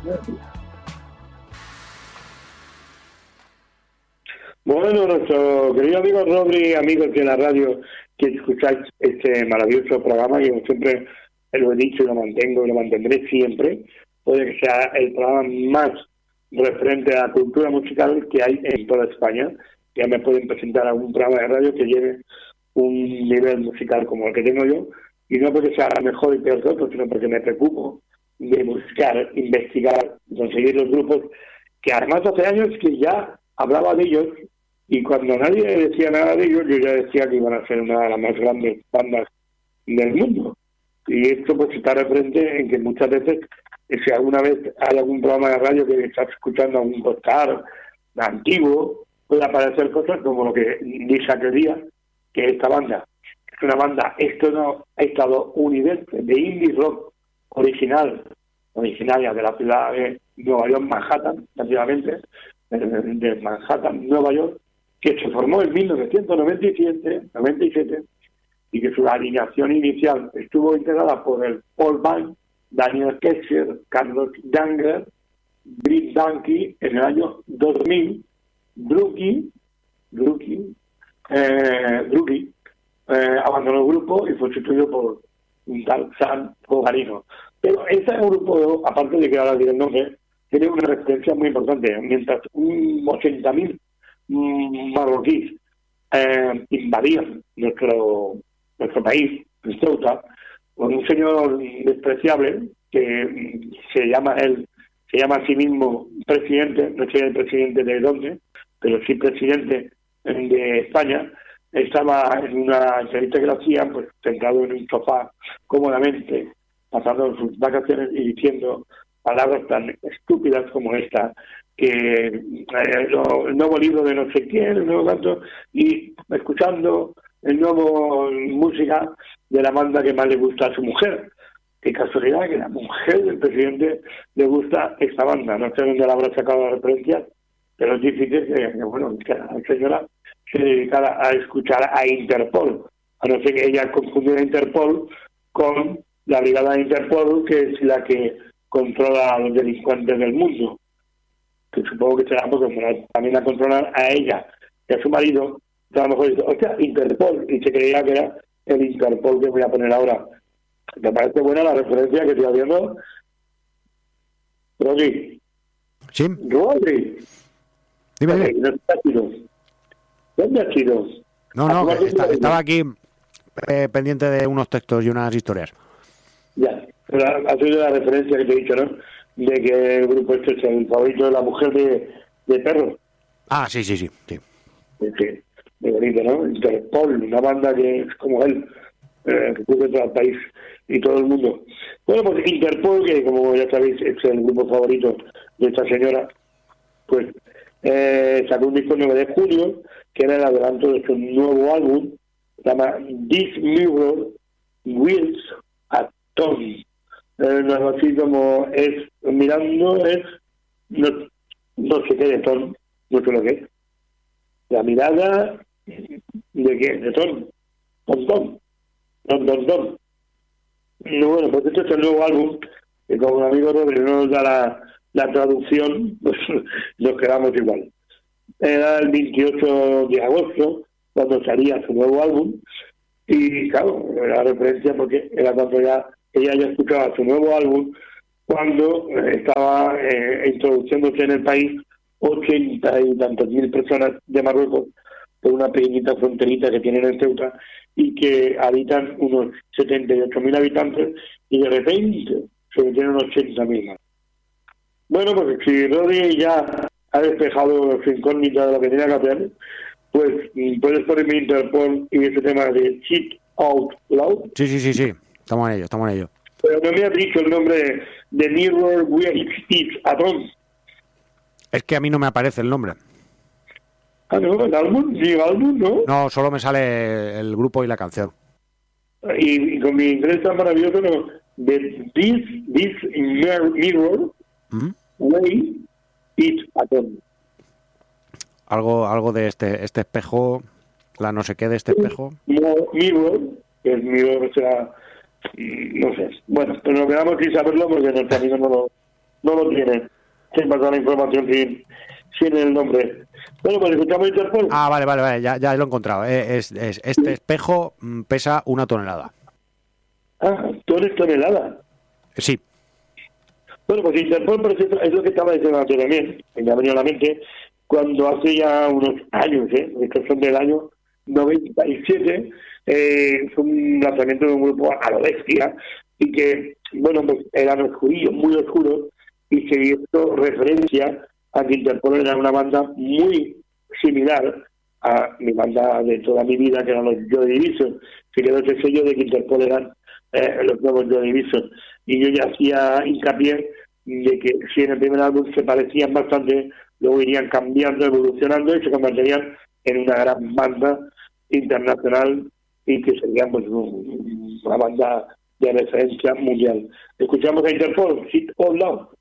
Bueno, nuestro querido amigo Rodri, amigos de la radio que escucháis este maravilloso programa, que como siempre lo he dicho y lo mantengo y lo mantendré siempre, puede que sea el programa más referente a la cultura musical que hay en toda España. Ya me pueden presentar algún programa de radio que lleve un nivel musical como el que tengo yo, y no porque sea mejor y peor que otro, sino porque me preocupo de buscar, investigar, conseguir los grupos que además hace años que ya hablaba de ellos, y cuando nadie decía nada de ellos, yo ya decía que iban a ser una de las más grandes bandas del mundo. Y esto pues está referente en que muchas veces, si alguna vez hay algún programa de radio que estás escuchando algún podcast antiguo, puede aparecer cosas como lo que dice aquel día, que esta banda es una banda estadounidense de indie rock originaria de la ciudad de Nueva York, Manhattan, prácticamente, de Manhattan, Nueva York, que se formó en 1997, y que su alineación inicial estuvo integrada por el Paul Band, Daniel Kesher, Carlos Younger, Britt Dunky en el año 2000, Druki abandonó el grupo y fue sustituido por un tal San Fogarino. Pero ese grupo, aparte de que ahora diré el nombre, tiene una referencia muy importante. Mientras 80.000 marroquíes invadían nuestro país, Ceuta, con un señor despreciable que se llama a sí mismo presidente, no sé el presidente de dónde, pero sí presidente de España, estaba en una entrevista que lo hacía, pues sentado en un sofá cómodamente, pasando sus vacaciones y diciendo palabras tan estúpidas como esta, que el nuevo libro de no sé quién, el nuevo canto, y escuchando el nuevo música de la banda que más le gusta a su mujer. Qué casualidad que la mujer del presidente le gusta esta banda. No sé dónde la habrá sacado la referencia, pero es difícil que la señora se dedicara a escuchar a Interpol, a no ser que ella confundiera Interpol con la brigada de Interpol, que es la que controla a los delincuentes del mundo, que supongo que será porque también a controlar a ella y a su marido, a lo mejor dice, hostia, Interpol, y se creía que era el Interpol que voy a poner ahora. ¿Te parece buena la referencia que estoy haciendo? Rodri. Sí. Rodri. Dime. ¿Dónde has ido? No, estaba aquí pendiente de unos textos y unas historias. Ya, pero has oído la referencia que te he dicho, ¿no? De que el grupo este es el favorito de la mujer de Perro. Ah, sí. Sí, muy bonito, ¿no? Interpol, una banda que es como él, que cubre todo el país y todo el mundo. Bueno, pues Interpol, que como ya sabéis es el grupo favorito de esta señora, pues sacó un disco el 9 de junio, que era el adelanto de su nuevo álbum, se llama This Mirror Wheels a Tony. Algo así como es, mirando es, no sé qué de Tom, no sé lo que es. La mirada de qué, de Tom. Y bueno, pues este es el nuevo álbum, que como el amigo Rodri no nos da la traducción, pues nos quedamos igual. Era el 28 de agosto cuando salía su nuevo álbum, y claro, era referencia porque era cuando ella ya escuchaba su nuevo álbum, cuando estaba introduciéndose en el país 80 y tantas mil personas de Marruecos por una pequeñita fronterita que tienen en Ceuta y que habitan unos 78.000 habitantes, y de repente se metieron 80.000 más. Bueno, pues si Rodri ya ha despejado su incógnita de lo que tenía que hacer, pues puedes ponerme Interpol y ese tema de Shit Out Loud. Sí. Estamos en ello. Pero no me has dicho el nombre de Mirror Wheels Atom. Es que a mí no me aparece el nombre. Ah, no, el álbum, ¿no? No, solo me sale el grupo y la canción. Y con mi inglés tan maravilloso, no. De This Mirror Way It Atom. Algo de este espejo, la no sé qué de este espejo. Mirror, que el mirror, o sea, no sé. Bueno, pero nos quedamos sin saberlo porque nuestro amigo no lo tiene. Se pasa la información sin el nombre. Bueno, pues escuchamos Interpol. Vale, ya lo he encontrado. Este espejo pesa 1 tonelada. Tú eres tonelada. Sí. Bueno, pues Interpol, por ejemplo, es lo que estaba diciendo anteriormente, que me ha venido a la mente, cuando hace ya unos años, estos son del año 97, fue un lanzamiento de un grupo a lo bestia, y que, bueno, pues eran oscurillos, muy oscuros, y se hizo referencia a que Interpol era una banda muy similar a mi banda de toda mi vida, que eran los Joy Division. Se quedó ese sello de que Interpol eran los nuevos Joy Division. Y yo ya hacía hincapié de que si en el primer álbum se parecían bastante, luego irían cambiando, evolucionando y se convertirían en una gran banda internacional y que serían pues, una banda de referencia mundial. Escuchamos a Interpol, Hit or Love.